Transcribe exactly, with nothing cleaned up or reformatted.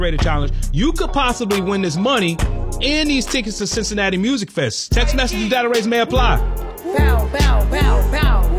challenge, you could possibly win this money and these tickets to Cincinnati Music Fest. Text message and data rates may apply. Bow, bow, bow, bow.